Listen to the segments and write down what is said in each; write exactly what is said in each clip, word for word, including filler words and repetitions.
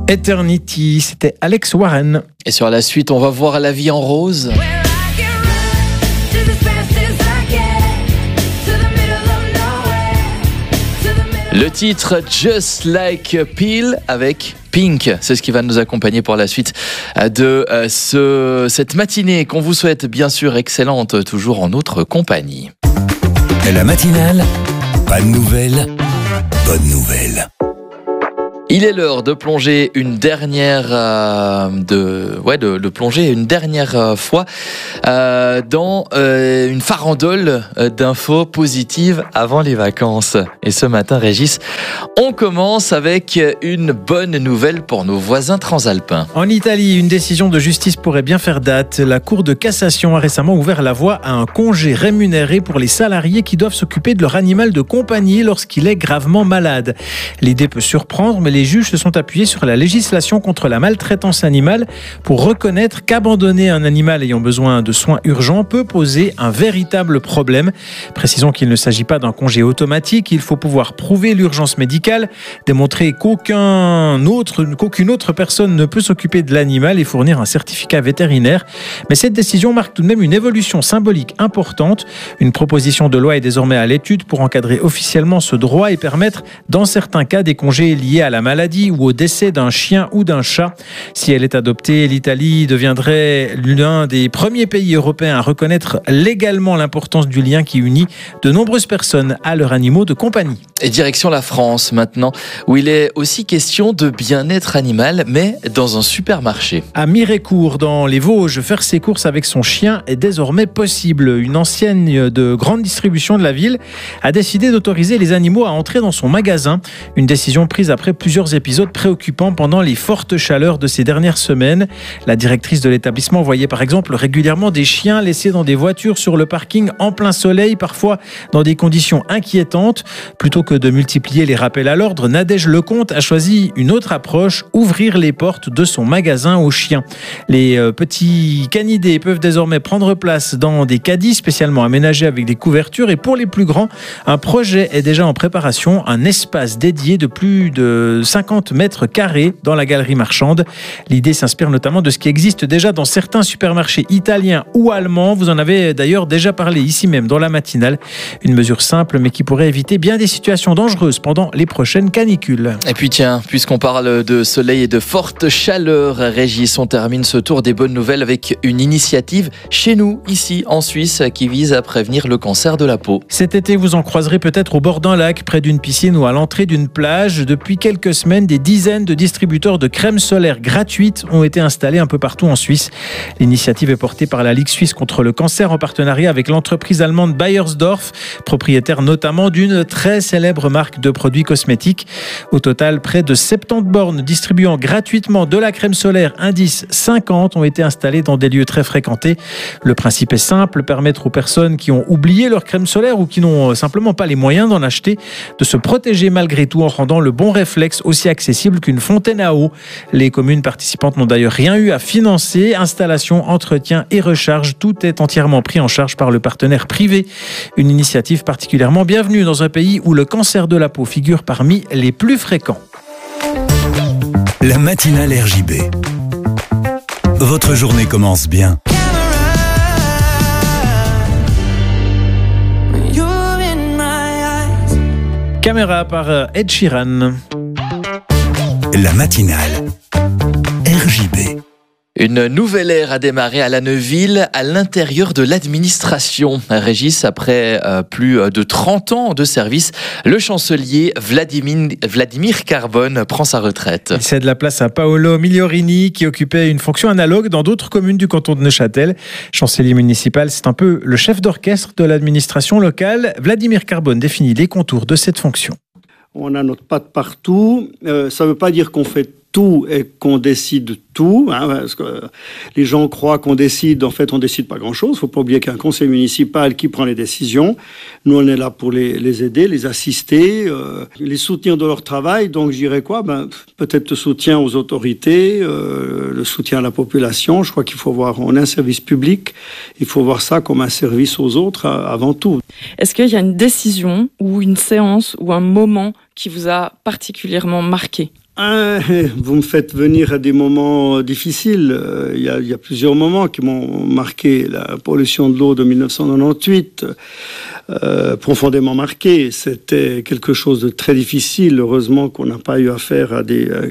Eternity, c'était Alex Warren. Et sur la suite, on va voir la vie en rose. Le titre Just Like a Pill avec Pink, c'est ce qui va nous accompagner pour la suite de euh, ce, cette matinée qu'on vous souhaite bien sûr excellente, toujours en notre compagnie. La matinale, pas de nouvelles, bonne nouvelle. Il est l'heure de plonger une dernière, euh, de, ouais, de, de plonger une dernière euh, fois euh, dans euh, une farandole d'infos positives avant les vacances. Et ce matin, Régis, on commence avec une bonne nouvelle pour nos voisins transalpins. En Italie, une décision de justice pourrait bien faire date. La Cour de cassation a récemment ouvert la voie à un congé rémunéré pour les salariés qui doivent s'occuper de leur animal de compagnie lorsqu'il est gravement malade. L'idée peut surprendre, mais les juges se sont appuyés sur la législation contre la maltraitance animale pour reconnaître qu'abandonner un animal ayant besoin de soins urgents peut poser un véritable problème. Précisons qu'il ne s'agit pas d'un congé automatique, il faut pouvoir prouver l'urgence médicale, démontrer qu'aucun autre, qu'aucune autre personne ne peut s'occuper de l'animal et fournir un certificat vétérinaire. Mais cette décision marque tout de même une évolution symbolique importante. Une proposition de loi est désormais à l'étude pour encadrer officiellement ce droit et permettre, dans certains cas, des congés liés à la maladie ou au décès d'un chien ou d'un chat. Si elle est adoptée, l'Italie deviendrait l'un des premiers pays européens à reconnaître légalement l'importance du lien qui unit de nombreuses personnes à leurs animaux de compagnie. Et direction la France maintenant, où il est aussi question de bien-être animal, mais dans un supermarché. À Mirecourt, dans les Vosges, faire ses courses avec son chien est désormais possible. Une enseigne de grande distribution de la ville a décidé d'autoriser les animaux à entrer dans son magasin. Une décision prise après plusieurs épisodes préoccupants pendant les fortes chaleurs de ces dernières semaines. La directrice de l'établissement voyait par exemple régulièrement des chiens laissés dans des voitures sur le parking en plein soleil, parfois dans des conditions inquiétantes. Plutôt que de multiplier les rappels à l'ordre, Nadège Lecomte a choisi une autre approche, ouvrir les portes de son magasin aux chiens. Les euh, petits canidés peuvent désormais prendre place dans des caddies spécialement aménagés avec des couvertures, et pour les plus grands, un projet est déjà en préparation, un espace dédié de plus de cinquante mètres carrés dans la galerie marchande. L'idée s'inspire notamment de ce qui existe déjà dans certains supermarchés italiens ou allemands. Vous en avez d'ailleurs déjà parlé ici même dans la matinale. Une mesure simple mais qui pourrait éviter bien des situations dangereuses pendant les prochaines canicules. Et puis tiens, puisqu'on parle de soleil et de forte chaleur, Régis, on termine ce tour des bonnes nouvelles avec une initiative chez nous, ici en Suisse, qui vise à prévenir le cancer de la peau. Cet été, vous en croiserez peut-être au bord d'un lac, près d'une piscine ou à l'entrée d'une plage. Depuis quelques semaines, des dizaines de distributeurs de crème solaire gratuites ont été installés un peu partout en Suisse. L'initiative est portée par la Ligue suisse contre le cancer en partenariat avec l'entreprise allemande Bayersdorf, propriétaire notamment d'une très célèbre marque de produits cosmétiques. Au total, près de soixante-dix bornes distribuant gratuitement de la crème solaire indice cinquante ont été installées dans des lieux très fréquentés. Le principe est simple, permettre aux personnes qui ont oublié leur crème solaire ou qui n'ont simplement pas les moyens d'en acheter de se protéger malgré tout en rendant le bon réflexe aussi accessible qu'une fontaine à eau. Les communes participantes n'ont d'ailleurs rien eu à financer. Installation, entretien et recharge, tout est entièrement pris en charge par le partenaire privé. Une initiative particulièrement bienvenue dans un pays où le cancer de la peau figure parmi les plus fréquents. La matinale R J B. Votre journée commence bien. Caméra par Ed Sheeran. La matinale R J B. Une nouvelle ère a démarré à la Neuville, à l'intérieur de l'administration. Régis, après euh, plus de trente ans de service, le chancelier Vladimir, Vladimir Carbone prend sa retraite. Il cède la place à Paolo Migliorini, qui occupait une fonction analogue dans d'autres communes du canton de Neuchâtel. Chancelier municipal, c'est un peu le chef d'orchestre de l'administration locale. Vladimir Carbone définit les contours de cette fonction. On a notre patte partout. Euh, ça ne veut pas dire qu'on fait tout et qu'on décide tout, hein, parce que les gens croient qu'on décide, en fait on décide pas grand-chose. Il ne faut pas oublier qu'il y a un conseil municipal qui prend les décisions. Nous on est là pour les, les aider, les assister, euh, les soutenir dans leur travail. Donc je dirais quoi, ben, peut-être le soutien aux autorités, euh, le soutien à la population. Je crois qu'il faut voir, on est un service public, il faut voir ça comme un service aux autres euh, avant tout. Est-ce qu'il y a une décision ou une séance ou un moment qui vous a particulièrement marqué ? Ah, vous me faites venir à des moments difficiles. Euh, il y a, il y a plusieurs moments qui m'ont marqué. La pollution de l'eau de mille neuf cent quatre-vingt-huit, euh, profondément marqué. C'était quelque chose de très difficile. Heureusement qu'on n'a pas eu affaire à des, euh,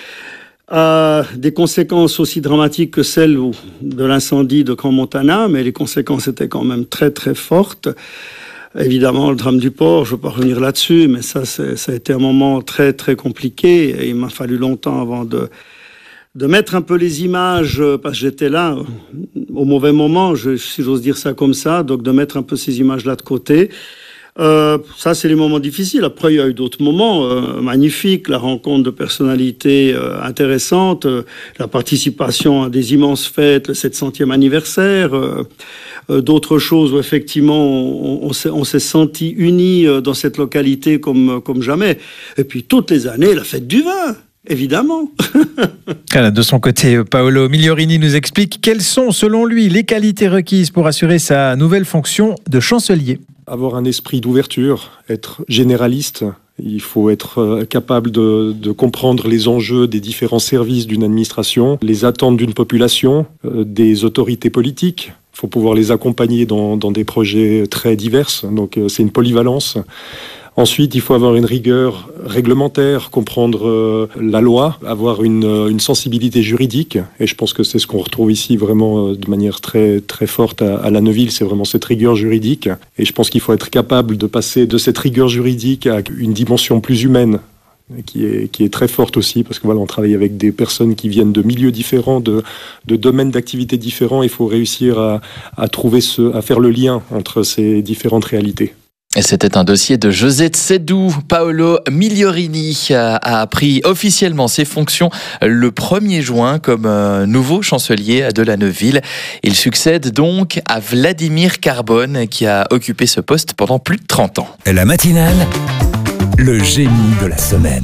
à des conséquences aussi dramatiques que celles de l'incendie de Grand Montana, mais les conséquences étaient quand même très très fortes. Évidemment, le drame du port, je ne veux pas revenir là-dessus, mais ça, c'est, ça a été un moment très, très compliqué. Et il m'a fallu longtemps avant de, de mettre un peu les images, parce que j'étais là au mauvais moment, je, si j'ose dire ça comme ça, donc de mettre un peu ces images-là de côté. Euh, ça, c'est les moments difficiles. Après, il y a eu d'autres moments euh, magnifiques, la rencontre de personnalités euh, intéressantes, euh, la participation à des immenses fêtes, le sept centième anniversaire, euh, euh, d'autres choses où effectivement on, on, s'est, on s'est senti unis euh, dans cette localité comme, comme jamais. Et puis toutes les années, la fête du vin. Évidemment. De son côté, Paolo Migliorini nous explique quelles sont, selon lui, les qualités requises pour assurer sa nouvelle fonction de chancelier. Avoir un esprit d'ouverture, être généraliste. Il faut être capable de, de comprendre les enjeux des différents services d'une administration, les attentes d'une population, euh, des autorités politiques. Il faut pouvoir les accompagner dans, dans des projets très divers. Donc euh, c'est une polyvalence. Ensuite, il faut avoir une rigueur réglementaire, comprendre euh, la loi, avoir une, une sensibilité juridique. Et je pense que c'est ce qu'on retrouve ici vraiment euh, de manière très, très forte à, à La Neuville, c'est vraiment cette rigueur juridique. Et je pense qu'il faut être capable de passer de cette rigueur juridique à une dimension plus humaine, qui est, qui est très forte aussi, parce que voilà, on travaille avec des personnes qui viennent de milieux différents, de, de domaines d'activité différents. Il faut réussir à, à trouver ce, à faire le lien entre ces différentes réalités. Et c'était un dossier de José Tsedou. Paolo Migliorini a pris officiellement ses fonctions le premier juin comme nouveau chancelier de La Neuville. Il succède donc à Vladimir Carbone qui a occupé ce poste pendant plus de trente ans. La matinale, le génie de la semaine.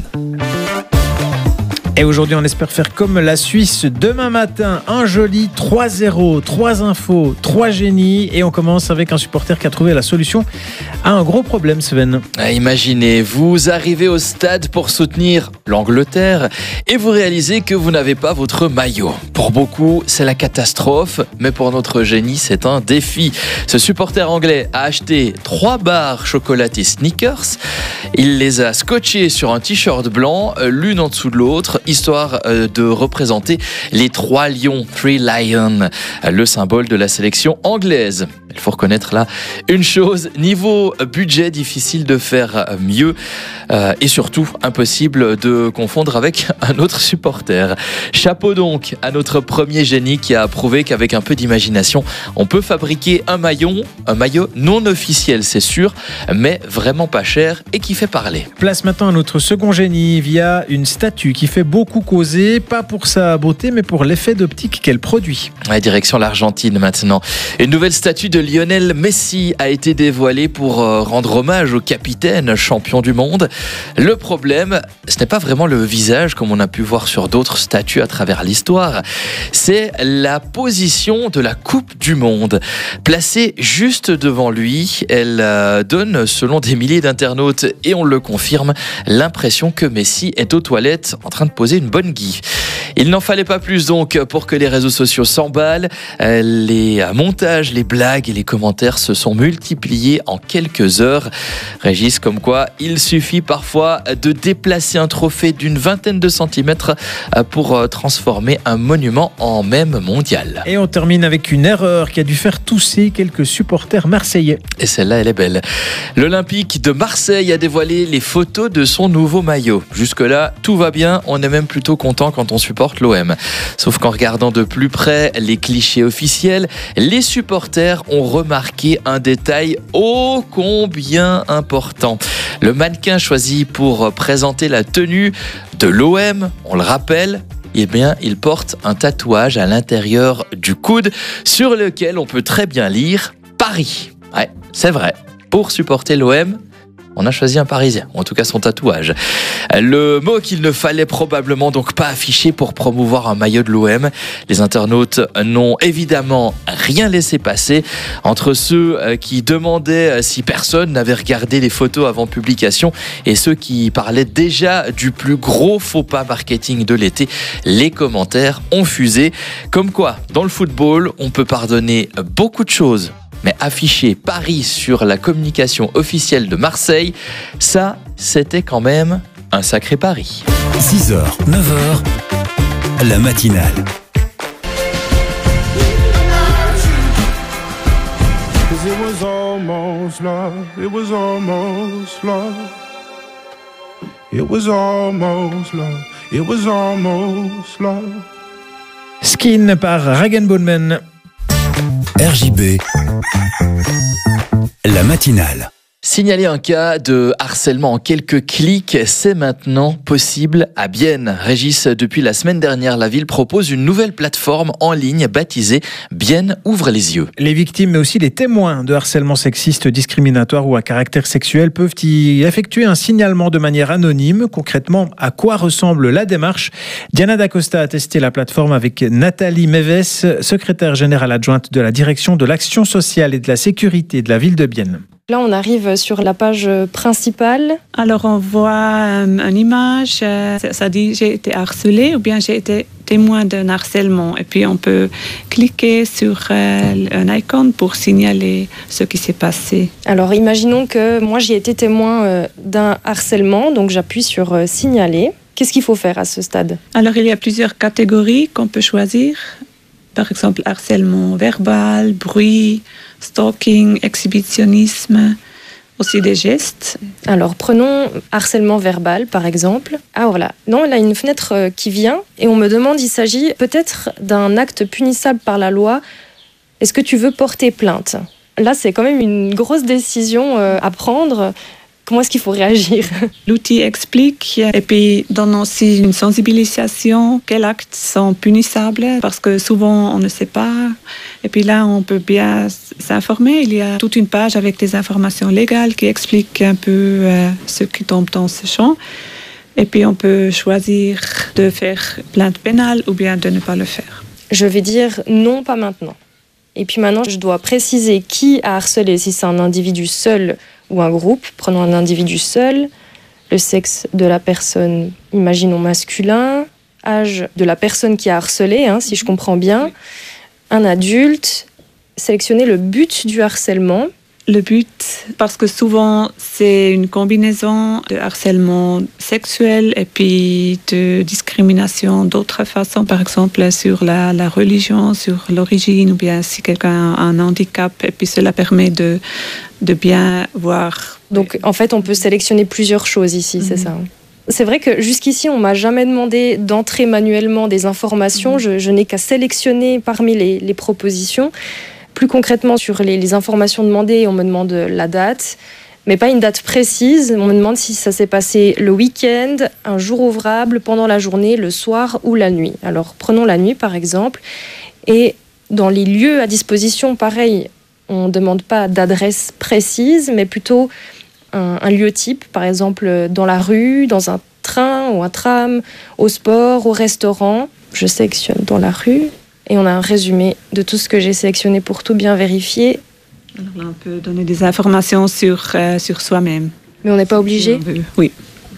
Et aujourd'hui, on espère faire comme la Suisse. Demain matin, un joli trois zéro, trois infos, trois génies. Et on commence avec un supporter qui a trouvé la solution à un gros problème, Sven. Imaginez, vous arrivez au stade pour soutenir l'Angleterre et vous réalisez que vous n'avez pas votre maillot. Pour beaucoup, c'est la catastrophe, mais pour notre génie, c'est un défi. Ce supporter anglais a acheté trois barres chocolatées Snickers. Il les a scotchées sur un t-shirt blanc, l'une en dessous de l'autre, histoire de représenter les trois lions, Three Lions, le symbole de la sélection anglaise. Il faut reconnaître là une chose, niveau budget, difficile de faire mieux euh, et surtout impossible de confondre avec un autre supporter. Chapeau donc à notre premier génie qui a prouvé qu'avec un peu d'imagination, on peut fabriquer un maillot, un maillot non officiel, c'est sûr, mais vraiment pas cher et qui fait parler. Place maintenant à notre second génie via une statue qui fait beaucoup causer, pas pour sa beauté, mais pour l'effet d'optique qu'elle produit. Ouais, direction l'Argentine maintenant. Une nouvelle statue de Lionel Messi a été dévoilée pour rendre hommage au capitaine champion du monde. Le problème, ce n'est pas vraiment le visage comme on a pu voir sur d'autres statues à travers l'histoire, c'est la position de la Coupe du Monde. Placée juste devant lui, elle donne, selon des milliers d'internautes, et on le confirme, l'impression que Messi est aux toilettes en train de poser une bonne guille. Il n'en fallait pas plus donc pour que les réseaux sociaux s'emballent. Les montages, les blagues et les commentaires se sont multipliés en quelques heures. Régis, comme quoi il suffit parfois de déplacer un trophée d'une vingtaine de centimètres pour transformer un monument en mème mondial. Et on termine avec une erreur qui a dû faire tousser quelques supporters marseillais. Et celle-là, elle est belle. L'Olympique de Marseille a dévoilé les photos de son nouveau maillot. Jusque-là, tout va bien. On est même plutôt content quand on supporte l'O M. Sauf qu'en regardant de plus près les clichés officiels, les supporters ont remarqué un détail ô combien important. Le mannequin choisi pour présenter la tenue de l'O M, on le rappelle, eh bien, il porte un tatouage à l'intérieur du coude sur lequel on peut très bien lire Paris. Ouais, c'est vrai. Pour supporter l'O M, On a choisi un Parisien, en tout cas son tatouage. Le mot qu'il ne fallait probablement donc pas afficher pour promouvoir un maillot de l'O M. Les internautes n'ont évidemment rien laissé passer. Entre ceux qui demandaient si personne n'avait regardé les photos avant publication et ceux qui parlaient déjà du plus gros faux pas marketing de l'été, les commentaires ont fusé. Comme quoi, dans le football, on peut pardonner beaucoup de choses. Mais afficher Paris sur la communication officielle de Marseille, ça, c'était quand même un sacré pari. six heures, neuf heures, la matinale. It was almost love, it was almost love. It was almost love, it was almost love. Skin par Rag and Bone Man. R J B, la matinale. Signaler un cas de harcèlement en quelques clics, c'est maintenant possible à Bienne. Régis, depuis la semaine dernière, la ville propose une nouvelle plateforme en ligne baptisée Bienne ouvre les yeux. Les victimes, mais aussi les témoins de harcèlement sexiste, discriminatoire ou à caractère sexuel peuvent y effectuer un signalement de manière anonyme. Concrètement, à quoi ressemble la démarche ? Diana D'Acosta a testé la plateforme avec Nathalie Méves, secrétaire générale adjointe de la direction de l'action sociale et de la sécurité de la ville de Bienne. Là, on arrive sur la page principale. Alors, on voit euh, une image, euh, ça dit j'ai été harcelée ou bien j'ai été témoin d'un harcèlement. Et puis, on peut cliquer sur euh, un icône pour signaler ce qui s'est passé. Alors, imaginons que moi, j'ai été témoin euh, d'un harcèlement, donc j'appuie sur euh, signaler. Qu'est-ce qu'il faut faire à ce stade ? Alors, il y a plusieurs catégories qu'on peut choisir. Par exemple, harcèlement verbal, bruit, stalking, exhibitionnisme, aussi des gestes. Alors, prenons harcèlement verbal, par exemple. Ah, voilà. Non, il y a une fenêtre qui vient et on me demande, il s'agit peut-être d'un acte punissable par la loi. Est-ce que tu veux porter plainte ? Là, c'est quand même une grosse décision à prendre. Comment est-ce qu'il faut réagir ? L'outil explique et puis donne aussi une sensibilisation. Quels actes sont punissables ? Parce que souvent, on ne sait pas. Et puis là, on peut bien s'informer. Il y a toute une page avec des informations légales qui expliquent un peu euh, ce qui tombe dans ce champ. Et puis, on peut choisir de faire plainte pénale ou bien de ne pas le faire. Je vais dire non, pas maintenant. Et puis maintenant, je dois préciser qui a harcelé, si c'est un individu seul ou un groupe. Prenons un individu seul, le sexe de la personne, imaginons masculin, âge de la personne qui a harcelé, hein, si je comprends bien, un adulte, sélectionner le but du harcèlement. Le but, parce que souvent, c'est une combinaison de harcèlement sexuel et puis de discrimination d'autres façons, par exemple sur la, la religion, sur l'origine, ou bien si quelqu'un a un handicap, et puis cela permet de, de bien voir. Donc, en fait, on peut sélectionner plusieurs choses ici, mm-hmm. c'est ça. C'est vrai que jusqu'ici, on ne m'a jamais demandé d'entrer manuellement des informations. Mm-hmm. Je, je n'ai qu'à sélectionner parmi les, les propositions. Plus concrètement, sur les, les informations demandées, on me demande la date, mais pas une date précise. On me demande si ça s'est passé le week-end, un jour ouvrable, pendant la journée, le soir ou la nuit. Alors, prenons la nuit, par exemple. Et dans les lieux à disposition, pareil, on ne demande pas d'adresse précise, mais plutôt un, un lieu type, par exemple dans la rue, dans un train ou un tram, au sport, au restaurant. Je sélectionne dans la rue. Et on a un résumé de tout ce que j'ai sélectionné pour tout bien vérifier. Alors là, on peut donner des informations sur, euh, sur soi-même. Mais on n'est pas obligé ? Oui.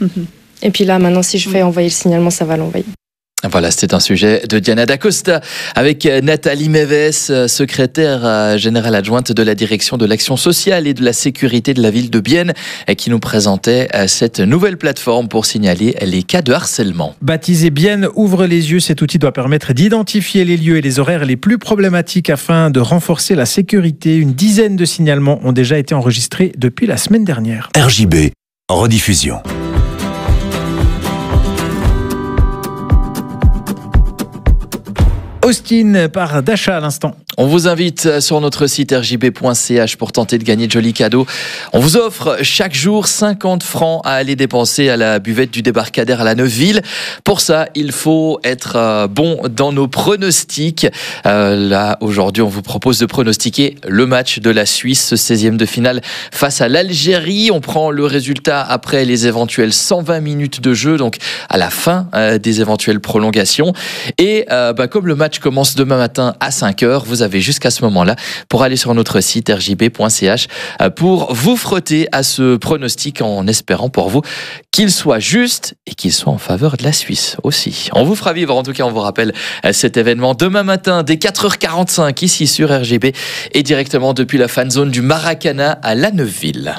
Et puis là, maintenant, si je fais envoyer le signalement, ça va l'envoyer. Voilà, c'était un sujet de Diana D'Acosta avec Nathalie Méves, secrétaire générale adjointe de la direction de l'action sociale et de la sécurité de la ville de Bienne, qui nous présentait cette nouvelle plateforme pour signaler les cas de harcèlement. Baptisé Bienne ouvre les yeux, cet outil doit permettre d'identifier les lieux et les horaires les plus problématiques afin de renforcer la sécurité. Une dizaine de signalements ont déjà été enregistrés depuis la semaine dernière. R J B, en rediffusion. Austin par Dasha à l'instant. On vous invite sur notre site r j b point c h pour tenter de gagner de jolis cadeaux. On vous offre chaque jour cinquante francs à aller dépenser à la buvette du débarcadère à la Neuville. Pour ça, il faut être bon dans nos pronostics. Euh, là, aujourd'hui, on vous propose de pronostiquer le match de la Suisse, seizième de finale face à l'Algérie. On prend le résultat après les éventuelles cent vingt minutes de jeu, donc à la fin euh, des éventuelles prolongations. Et euh, bah, comme le match commence demain matin à cinq heures, vous avez jusqu'à ce moment-là pour aller sur notre site r j b point c h pour vous frotter à ce pronostic en espérant pour vous qu'il soit juste et qu'il soit en faveur de la Suisse aussi. On vous fera vivre, en tout cas on vous rappelle cet événement demain matin dès quatre heures quarante-cinq ici sur R G B et directement depuis la fan zone du Maracana à La Neuville.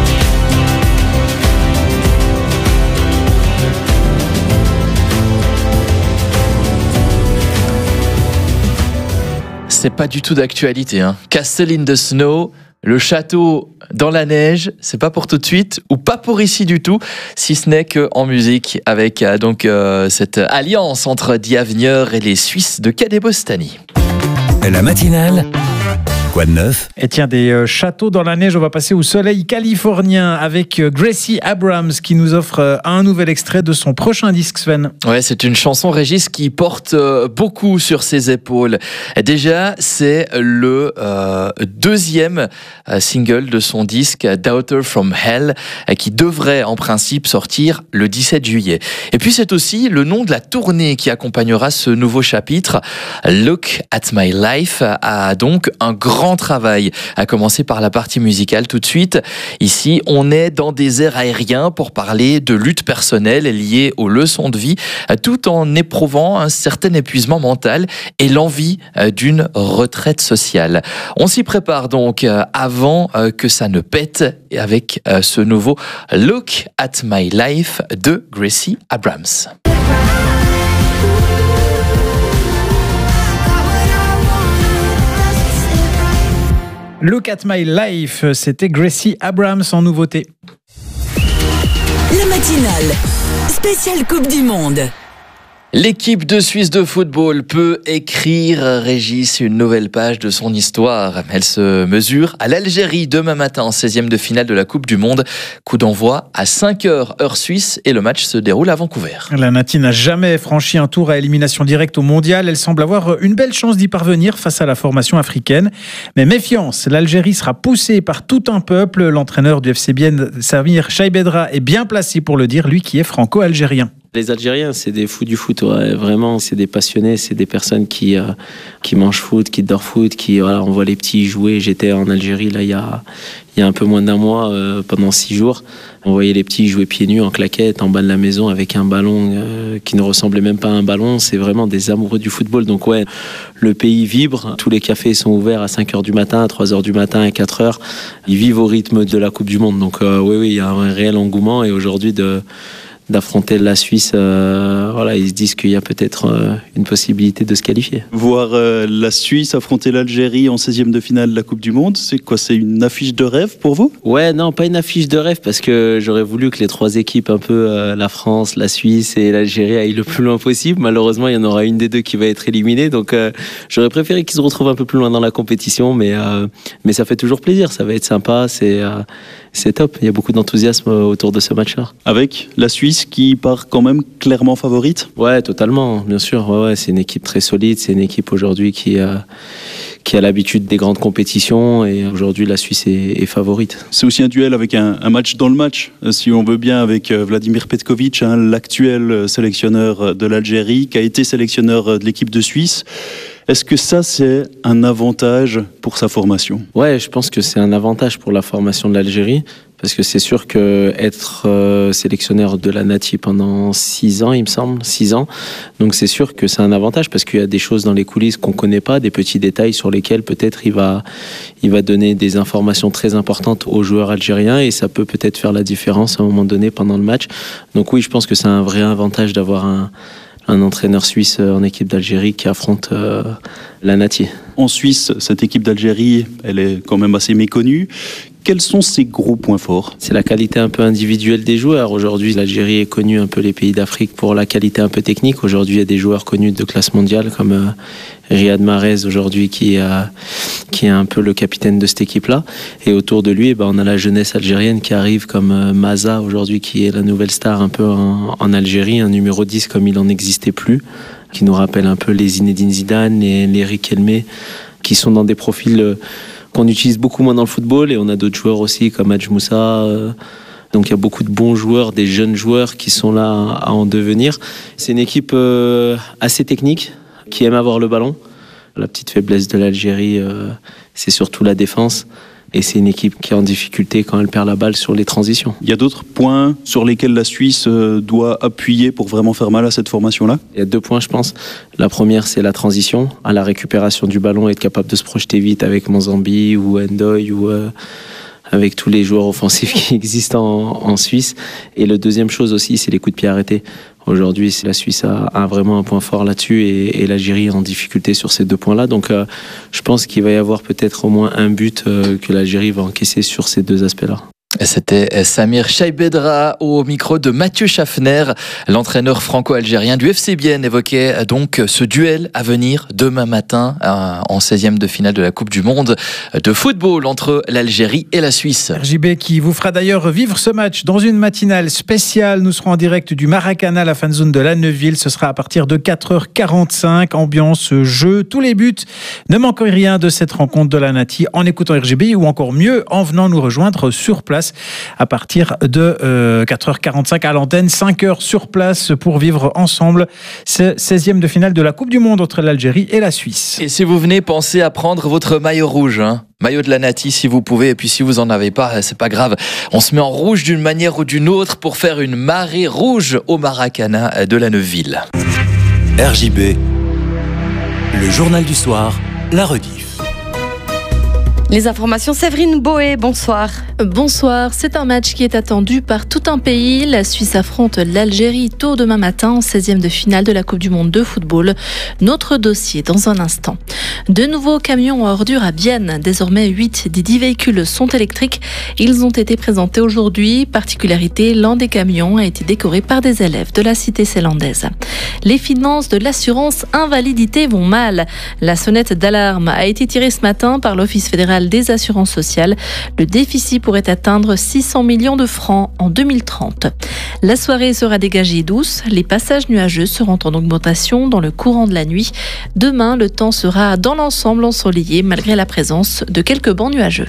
C'est pas du tout d'actualité, hein. Castle in the Snow, le château dans la neige, c'est pas pour tout de suite ou pas pour ici du tout, si ce n'est qu'en musique avec euh, donc euh, cette alliance entre Diavenir et les Suisses de Cadet-Bostany. La matinale, quoi de neuf ? Et tiens, des euh, châteaux dans la neige, on va passer au soleil californien avec euh, Gracie Abrams qui nous offre euh, un nouvel extrait de son prochain disque, Sven. Ouais, c'est une chanson, Régis, qui porte euh, beaucoup sur ses épaules. Déjà, c'est le euh, deuxième euh, single de son disque Daughter from Hell euh, qui devrait en principe sortir le dix-sept juillet. Et puis c'est aussi le nom de la tournée qui accompagnera ce nouveau chapitre. Look at My Life a donc un grand travail, à commencer par la partie musicale tout de suite. Ici, on est dans des airs aériens pour parler de lutte personnelle liée aux leçons de vie, tout en éprouvant un certain épuisement mental et l'envie d'une retraite sociale. On s'y prépare donc avant que ça ne pète avec ce nouveau Look at My Life de Gracie Abrams. Look at My Life, c'était Gracie Abrams en nouveauté. La matinale, spéciale Coupe du Monde. L'équipe de Suisse de football peut écrire, Régis, une nouvelle page de son histoire. Elle se mesure à l'Algérie demain matin en seizième de finale de la Coupe du Monde. Coup d'envoi à cinq heures heure suisse et le match se déroule à Vancouver. La Nati n'a jamais franchi un tour à élimination directe au mondial. Elle semble avoir une belle chance d'y parvenir face à la formation africaine. Mais méfiance, l'Algérie sera poussée par tout un peuple. L'entraîneur du F C Bienne, Samir Chaibedra, est bien placé pour le dire, lui qui est franco-algérien. Les Algériens, c'est des fous du foot, ouais. Vraiment, c'est des passionnés, c'est des personnes qui euh, qui mangent foot, qui dorment foot, qui voilà, on voit les petits jouer. J'étais en Algérie là il y a il y a un peu moins d'un mois euh, pendant six jours. On voyait les petits jouer pieds nus en claquettes en bas de la maison avec un ballon euh, qui ne ressemblait même pas à un ballon. C'est vraiment des amoureux du football. Donc ouais, le pays vibre. Tous les cafés sont ouverts à cinq heures du matin, à trois heures du matin, à quatre heures. Ils vivent au rythme de la Coupe du Monde. Donc euh, oui, oui, il y a un réel engouement et aujourd'hui de d'affronter la Suisse, euh, voilà, ils se disent qu'il y a peut-être euh, une possibilité de se qualifier. Voir euh, la Suisse affronter l'Algérie en seizième de finale de la Coupe du Monde, c'est quoi? C'est une affiche de rêve pour vous? Ouais, non, pas une affiche de rêve, parce que j'aurais voulu que les trois équipes, un peu euh, la France, la Suisse et l'Algérie, aillent le plus loin possible. Malheureusement, il y en aura une des deux qui va être éliminée, donc euh, j'aurais préféré qu'ils se retrouvent un peu plus loin dans la compétition, mais, euh, mais ça fait toujours plaisir, ça va être sympa, c'est, euh, c'est top. Il y a beaucoup d'enthousiasme autour de ce match-là. Avec la Suisse qui part quand même clairement favorite? Ouais, totalement, bien sûr. Ouais, ouais, c'est une équipe très solide. C'est une équipe aujourd'hui qui a, qui a l'habitude des grandes compétitions. Et aujourd'hui, la Suisse est, est favorite. C'est aussi un duel avec un, un match dans le match, si on veut bien, avec Vladimir Petkovic, hein, l'actuel sélectionneur de l'Algérie, qui a été sélectionneur de l'équipe de Suisse. Est-ce que ça, c'est un avantage pour sa formation? Ouais, je pense que c'est un avantage pour la formation de l'Algérie. Parce que c'est sûr que être euh, sélectionneur de la Nati pendant six ans, il me semble, six ans, donc c'est sûr que c'est un avantage parce qu'il y a des choses dans les coulisses qu'on connaît pas, des petits détails sur lesquels peut-être il va, il va donner des informations très importantes aux joueurs algériens et ça peut peut-être faire la différence à un moment donné pendant le match. Donc oui, je pense que c'est un vrai avantage d'avoir un, un entraîneur suisse en équipe d'Algérie qui affronte euh, la Nati. En Suisse, cette équipe d'Algérie, elle est quand même assez méconnue. Quels sont ses gros points forts? C'est la qualité un peu individuelle des joueurs. Aujourd'hui, l'Algérie est connue un peu les pays d'Afrique pour la qualité un peu technique. Aujourd'hui, il y a des joueurs connus de classe mondiale comme euh, Riyad Mahrez aujourd'hui qui, euh, qui est un peu le capitaine de cette équipe-là. Et autour de lui, eh ben, on a la jeunesse algérienne qui arrive comme euh, Maza aujourd'hui qui est la nouvelle star un peu en, en Algérie, un numéro dix comme il n'en existait plus, qui nous rappelle un peu les Zinedine Zidane, les, les Riquelme, qui sont dans des profils... Euh, qu'on utilise beaucoup moins dans le football, et on a d'autres joueurs aussi comme Hadj Moussa. Euh, donc il y a beaucoup de bons joueurs, des jeunes joueurs qui sont là à en devenir. C'est une équipe euh, assez technique, qui aime avoir le ballon. La petite faiblesse de l'Algérie, euh, c'est surtout la défense. Et c'est une équipe qui est en difficulté quand elle perd la balle sur les transitions. Il y a d'autres points sur lesquels la Suisse doit appuyer pour vraiment faire mal à cette formation-là? Il y a deux points, je pense. La première, c'est la transition, à la récupération du ballon, être capable de se projeter vite avec Monzambi ou Ndoye ou euh, avec tous les joueurs offensifs qui existent en, en Suisse. Et la deuxième chose aussi, c'est les coups de pied arrêtés. Aujourd'hui, la Suisse a, a vraiment un point fort là-dessus et, et l'Algérie est en difficulté sur ces deux points-là. Donc, euh, je pense qu'il va y avoir peut-être au moins un but euh, que l'Algérie va encaisser sur ces deux aspects-là. C'était Samir Chaibedra au micro de Mathieu Schaffner, l'entraîneur franco-algérien du F C Bienne, évoquait donc ce duel à venir demain matin en seizième de finale de la Coupe du Monde de football entre l'Algérie et la Suisse. R J B qui vous fera d'ailleurs vivre ce match dans une matinale spéciale. Nous serons en direct du Maracana, la fanzone de la Neuville. Ce sera à partir de quatre heures quarante-cinq. Ambiance, jeu, tous les buts. Ne manquez rien de cette rencontre de la Nati en écoutant R J B ou encore mieux en venant nous rejoindre sur place à partir de euh, quatre heures quarante-cinq à l'antenne, cinq heures sur place pour vivre ensemble ce seizième de finale de la Coupe du Monde entre l'Algérie et la Suisse. Et si vous venez, pensez à prendre votre maillot rouge, hein. Maillot de la Nati si vous pouvez, et puis si vous en avez pas, c'est pas grave. On se met en rouge d'une manière ou d'une autre pour faire une marée rouge au Maracana de la Neuville. R J B, le journal du soir, la rediff. Les informations, Séverine Boé, bonsoir. Bonsoir, c'est un match qui est attendu par tout un pays. La Suisse affronte l'Algérie tôt demain matin en seizième de finale de la Coupe du Monde de football. Notre dossier dans un instant. De nouveaux camions à ordures à Bienne. Désormais, huit des dix véhicules sont électriques. Ils ont été présentés aujourd'hui. Particularité, l'un des camions a été décoré par des élèves de la cité célandaise. Les finances de l'assurance invalidité vont mal. La sonnette d'alarme a été tirée ce matin par l'Office fédéral des assurances sociales. Le déficit pourrait atteindre six cents millions de francs en deux mille trente. La soirée sera dégagée et douce. Les passages nuageux seront en augmentation dans le courant de la nuit. Demain, le temps sera dans l'ensemble ensoleillé malgré la présence de quelques bancs nuageux.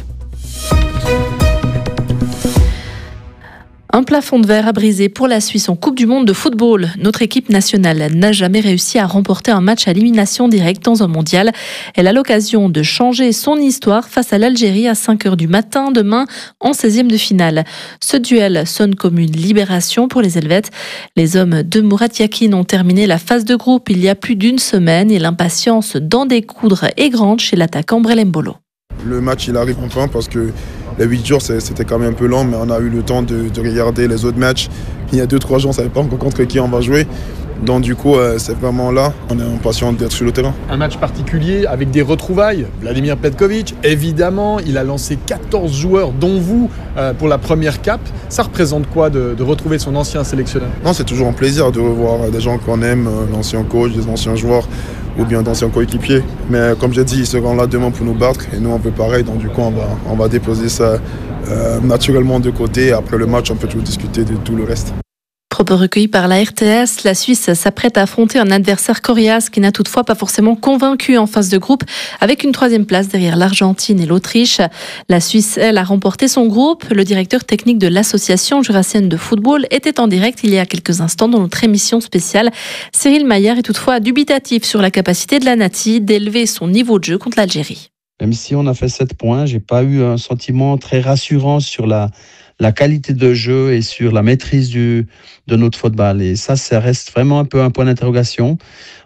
Un plafond de verre a brisé pour la Suisse en Coupe du Monde de football. Notre équipe nationale n'a jamais réussi à remporter un match à élimination directe dans un mondial. Elle a l'occasion de changer son histoire face à l'Algérie à cinq heures du matin demain en seizième de finale. Ce duel sonne comme une libération pour les Helvètes. Les hommes de Murat Yakin ont terminé la phase de groupe il y a plus d'une semaine et l'impatience d'en découdre est grande chez l'attaquant Brelem Bolo. Le match il arrive enfin parce que les huit jours c'était quand même un peu lent, mais on a eu le temps de, de regarder les autres matchs. Il y a deux trois jours on ne savait pas encore contre qui on va jouer. Donc du coup euh, c'est vraiment là, on est impatient d'être sur le terrain. Un match particulier avec des retrouvailles. Vladimir Petkovic, évidemment, il a lancé quatorze joueurs dont vous euh, pour la première cape. Ça représente quoi de, de retrouver son ancien sélectionneur? Non, c'est toujours un plaisir de revoir des gens qu'on aime, l'ancien coach, des anciens joueurs ou bien d'anciens coéquipiers. Mais comme j'ai dit, ils seront là demain pour nous battre et nous on peut pareil. Donc du coup on va, on va déposer ça euh, naturellement de côté. Après le match on peut toujours discuter de tout le reste. Propos recueillis par la R T S, la Suisse s'apprête à affronter un adversaire coriace qui n'a toutefois pas forcément convaincu en phase de groupe, avec une troisième place derrière l'Argentine et l'Autriche. La Suisse, elle, a remporté son groupe. Le directeur technique de l'association jurassienne de football était en direct il y a quelques instants dans notre émission spéciale. Cyril Maillard est toutefois dubitatif sur la capacité de la Nati d'élever son niveau de jeu contre l'Algérie. Même si on a fait sept points, j'ai pas eu un sentiment très rassurant sur la la qualité de jeu et sur la maîtrise du, de notre football. Et ça, ça reste vraiment un peu un point d'interrogation.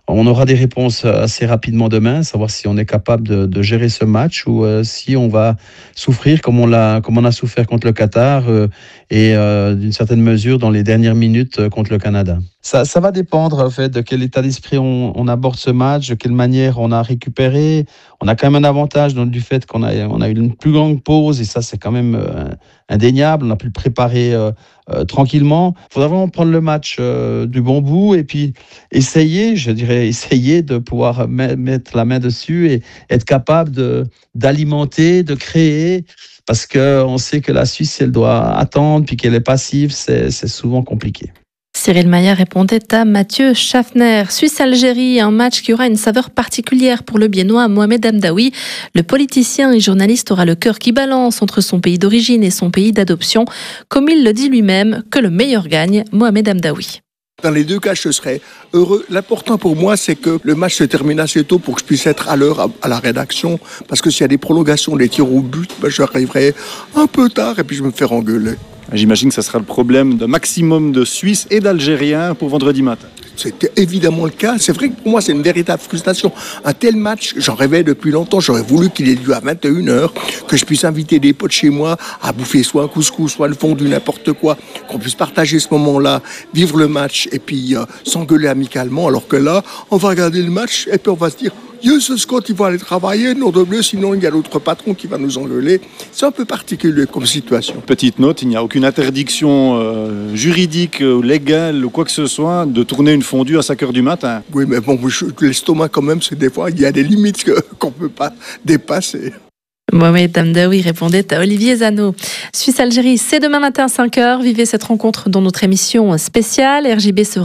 On aura des réponses assez rapidement demain, savoir si on est capable de, de gérer ce match ou euh, si on va souffrir comme on l'a, comme on a souffert contre le Qatar euh, et euh, d'une certaine mesure dans les dernières minutes euh, contre le Canada. Ça, ça va dépendre en fait de quel état d'esprit on, on aborde ce match, de quelle manière on a récupéré. On a quand même un avantage dans, du fait qu'on a, on a eu une plus longue pause et ça c'est quand même euh, indéniable. On a pu le préparer euh, euh, tranquillement. Il faudra vraiment prendre le match euh, du bon bout et puis essayer, je dirais, essayer de pouvoir me- mettre la main dessus et être capable de, d'alimenter, de créer. Parce qu'on sait que la Suisse, si elle doit attendre puis qu'elle est passive, c'est, c'est souvent compliqué. Cyril Maillet répondait à Mathieu Schaffner. Suisse-Algérie, un match qui aura une saveur particulière pour le Biennois Mohamed Hamdaoui. Le politicien et journaliste aura le cœur qui balance entre son pays d'origine et son pays d'adoption. Comme il le dit lui-même, que le meilleur gagne, Mohamed Hamdaoui. Dans les deux cas, je serais heureux. L'important pour moi, c'est que le match se termine assez tôt pour que je puisse être à l'heure à, à la rédaction. Parce que s'il y a des prolongations, des tirs au but, ben, j'arriverai un peu tard et puis je me fais engueuler. J'imagine que ça sera le problème d'un maximum de Suisses et d'Algériens pour vendredi matin. C'était évidemment le cas. C'est vrai que pour moi, c'est une véritable frustration. Un tel match, j'en rêvais depuis longtemps. J'aurais voulu qu'il ait lieu à vingt et une heures, que je puisse inviter des potes chez moi à bouffer soit un couscous, soit le fondu, n'importe quoi, qu'on puisse partager ce moment-là, vivre le match et puis euh, s'engueuler amicalement. Alors que là, on va regarder le match et puis on va se dire Dieu, ce Scott, il va aller travailler, non de bleu, sinon il y a l'autre patron qui va nous engueuler. C'est un peu particulier comme situation. Petite note, il n'y a aucune interdiction euh, juridique, ou légale ou quoi que ce soit de tourner une fondue à cinq heures du matin. Oui, mais bon, je, l'estomac quand même, c'est des fois, il y a des limites que, qu'on ne peut pas dépasser. Mohamed Hamdaoui répondait à Olivier Zano. Suisse-Algérie, c'est demain matin à cinq heures. Vivez cette rencontre dans notre émission spéciale. R J B sera